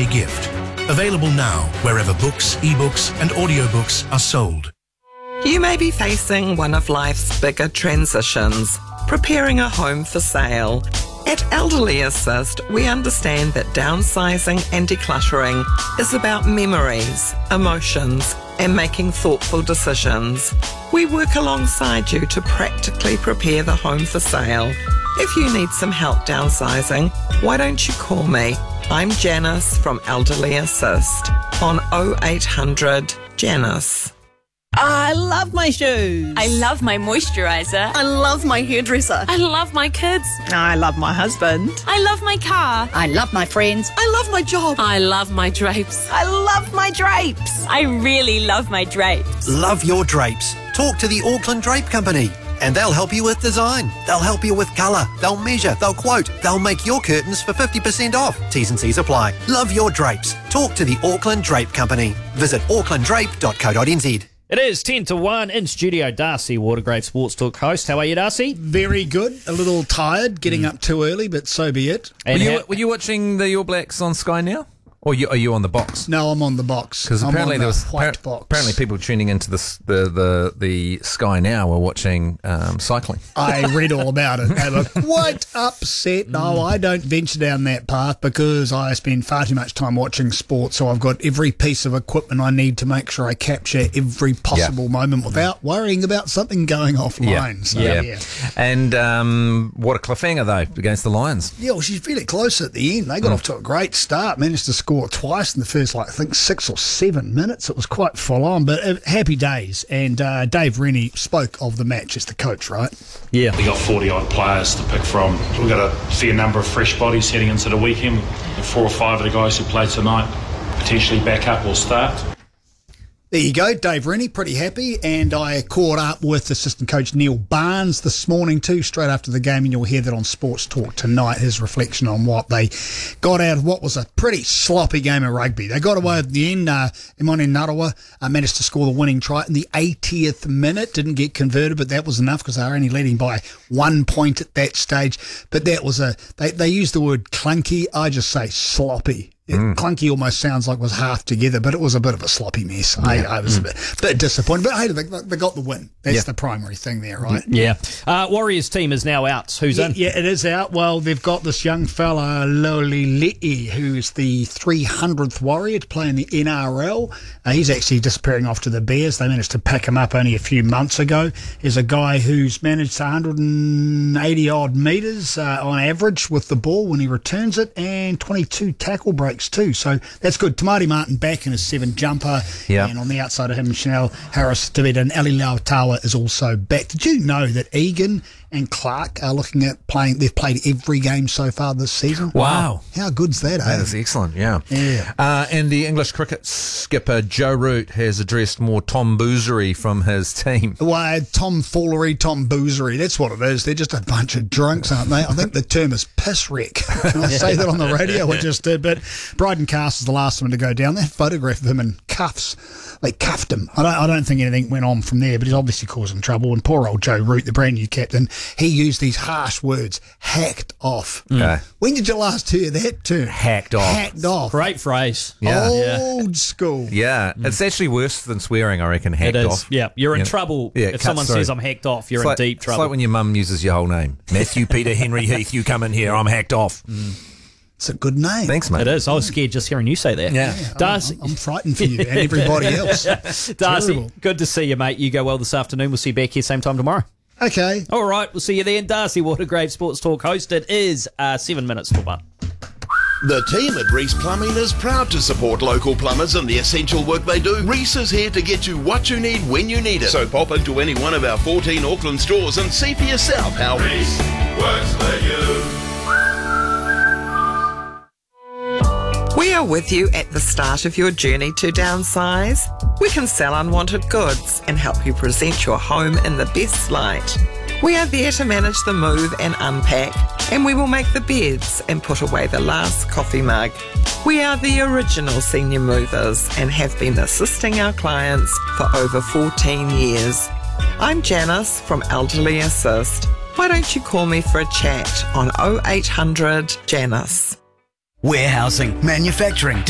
Day gift. Available now wherever books, ebooks and audiobooks are sold. You may be facing one of life's bigger transitions, preparing a home for sale. At Elderly Assist, we understand that downsizing and decluttering is about memories, emotions, and making thoughtful decisions. We work alongside you to practically prepare the home for sale. If you need some help downsizing, why don't you call me? I'm Janice from Elderly Assist on 0800 Janice. I love my shoes. I love my moisturiser. I love my hairdresser. I love my kids. I love my husband. I love my car. I love my friends. I love my job. I love my drapes. I love my drapes. I really love my drapes. Love your drapes. Talk to the Auckland Drape Company and they'll help you with design. They'll help you with colour. They'll measure. They'll quote. They'll make your curtains for 50% off. T's and C's apply. Love your drapes. Talk to the Auckland Drape Company. Visit aucklanddrape.co.nz. It is 10 to 1 in studio. Darcy, Watergrave Sports Talk host. How are you, Darcy? Very good. A little tired, getting up too early, but so be it. And were you watching the All Blacks on Sky Now? Or are you on the box? No, I'm on the box. Because apparently there was white box. Apparently people tuning into the Sky Now were watching cycling. I read all about it. They were quite upset. No, I don't venture down that path because I spend far too much time watching sport. So I've got every piece of equipment I need to make sure I capture every possible moment without worrying about something going offline. So, yeah. And what a cliffhanger though against the Lions. Yeah, well, she's really close at the end. They got off to a great start. Managed to score twice in the first, I think, 6 or 7 minutes. It was quite full on, but happy days. And Dave Rennie spoke of the match as the coach, right? Yeah. We got 40-odd players to pick from. We've got a fair number of fresh bodies heading into the weekend. 4 or 5 of the guys who played tonight potentially back up or start. There you go, Dave Rennie, pretty happy. And I caught up with assistant coach Neil Barnes this morning too, straight after the game, and you'll hear that on Sports Talk tonight, his reflection on what they got out of what was a pretty sloppy game of rugby. They got away at the end. Imani Narawa managed to score the winning try in the 80th minute, didn't get converted, but that was enough because they were only leading by 1 point at that stage. But that was they used the word clunky, I just say sloppy. Clunky almost sounds like it was half together, but it was a bit of a sloppy mess. I was a bit disappointed, but hey, they got the win. That's the primary thing there, right? Yeah. Warriors team is now out. Who's in? Yeah, it is out. Well, they've got this young fella, Lolili'i, who's the 300th Warrior to play in the NRL. He's actually disappearing off to the Bears. They managed to pick him up only a few months ago. He's a guy who's managed 180-odd metres on average with the ball when he returns it, and 22 tackle breaks too, so that's good. Tamari Martin back in his 7 jumper, and on the outside of him, Chanel Harris-David and Ali Lautawa is also back. Did you know that Egan and Clark are looking at playing? They've played every game so far this season. Wow. How good's that? That is excellent, yeah. And the English cricket skipper Joe Root has addressed more tomboozery from his team. Well, tomfoolery, tomboozery, that's what it is. They're just a bunch of drunks, aren't they? I think the term is piss wreck. Can I say that on the radio? I just did, but Bryden Cast is the last one to go down. That photograph of him in cuffs, they cuffed him. I don't think anything went on from there, but he's obviously causing trouble. And poor old Joe Root, the brand new captain, he used these harsh words, hacked off. When did you last hear that term? Hacked off. Hacked off. Great phrase. Old school. Yeah, it's actually worse than swearing, I reckon, hacked off. Yeah, you're in trouble. If someone says I'm hacked off, you're in deep trouble. It's like when your mum uses your whole name. Matthew Peter Henry Heath, you come in here, I'm hacked off. It's a good name. Thanks, mate. It is. I was scared just hearing you say that. Yeah. Darcy, I'm frightened for you and everybody else. Darcy, Terrible. good to see you, mate. You go well this afternoon. We'll see you back here same time tomorrow. Okay. All right, we'll see you then. Darcy Watergrave, Sports Talk host. It is 7 minutes to 1. The team at Reese Plumbing is proud to support local plumbers and the essential work they do. Reese is here to get you what you need when you need it. So pop into any one of our 14 Auckland stores and see for yourself how Reese works for you. We are with you at the start of your journey to downsize. We can sell unwanted goods and help you present your home in the best light. We are there to manage the move and unpack, and we will make the beds and put away the last coffee mug. We are the original senior movers and have been assisting our clients for over 14 years. I'm Janice from Elderly Assist. Why don't you call me for a chat on 0800 Janice? Warehousing, manufacturing,